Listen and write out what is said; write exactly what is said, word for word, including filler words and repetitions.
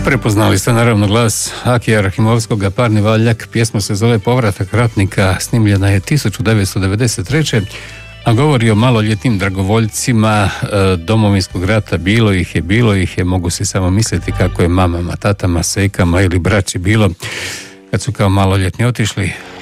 Prepoznali ste naravno glas Akija Rahimovskoga, Parni valjak. Pjesma se zove Povratak ratnika, snimljena je tisuću devetsto devedeset treće. a govori o maloljetnim dragovoljcima Domovinskog rata. Bilo ih je, bilo ih je, mogu si samo misliti kako je mamama, tatama, sekama ili braći bilo kad su kao maloljetni otišli